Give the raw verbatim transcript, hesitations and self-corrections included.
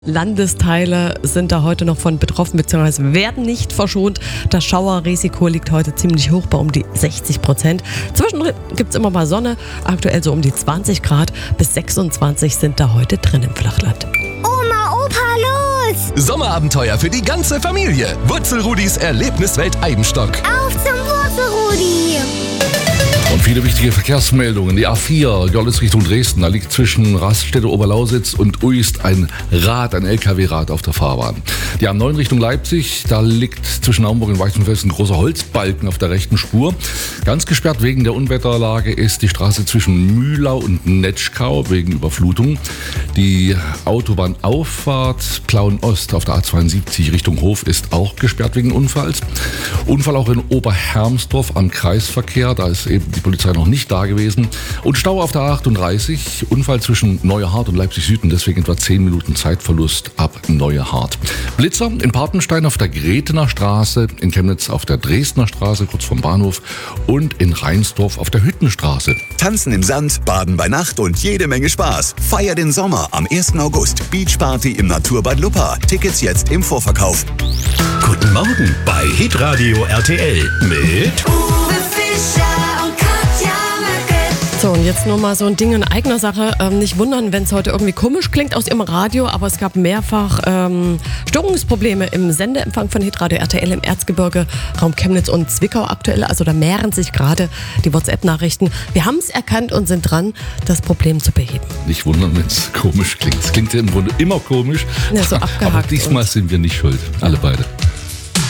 Landesteile sind da heute noch von betroffen bzw. werden nicht verschont. Das Schauerrisiko liegt heute ziemlich hoch bei um die sechzig Prozent. Zwischendrin gibt es immer mal Sonne, aktuell so um die zwanzig Grad bis sechsundzwanzig sind da heute drin im Flachland. Oma, Opa, los! Sommerabenteuer für die ganze Familie. Wurzelrudis Erlebniswelt Eibenstock. Auf zum Wurzelrudi! Und viele wichtige Verkehrsmeldungen. Die A vier, Görlitz Richtung Dresden, da liegt zwischen Raststätte Oberlausitz und Uist ein Rad, ein L K W-Rad auf der Fahrbahn. Die A neun Richtung Leipzig, da liegt zwischen Naumburg und Weißenfels ein großer Holzbalken auf der rechten Spur. Ganz gesperrt wegen der Unwetterlage ist die Straße zwischen Mühlau und Netschkau wegen Überflutung. Die Autobahnauffahrt Plauen-Ost auf der A zweiundsiebzig Richtung Hof ist auch gesperrt wegen Unfalls. Unfall auch in Oberhermsdorf am Kreisverkehr, da ist eben die Polizei noch nicht da gewesen. Und Stau auf der A achtunddreißig, Unfall zwischen Neuerhardt und Leipzig-Süden, deswegen etwa zehn Minuten Zeitverlust ab Neuerhardt. Blitzer in Papenstein auf der Gretener Straße, in Chemnitz auf der Dresdner Straße, kurz vom Bahnhof und in Rheinsdorf auf der Hüttenstraße. Tanzen im Sand, Baden bei Nacht und jede Menge Spaß. Feier den Sommer am ersten August. Beachparty im Naturbad Luppa. Tickets jetzt im Vorverkauf. Guten Morgen bei Hitradio R T L mit Uwe Fischer und Katja Möcke. So, und jetzt nur mal so ein Ding in eigener Sache. Ähm, nicht wundern, wenn es heute irgendwie komisch klingt aus Ihrem Radio, aber es gab mehrfach ähm, Störungsprobleme im Sendeempfang von Hitradio R T L im Erzgebirge, Raum Chemnitz und Zwickau aktuell. Also da mehren sich gerade die WhatsApp-Nachrichten. Wir haben es erkannt und sind dran, das Problem zu beheben. Nicht wundern, wenn es komisch klingt. Es klingt ja im Grunde immer komisch, Ja, so abgehakt aber diesmal und- sind wir nicht schuld. Alle beide.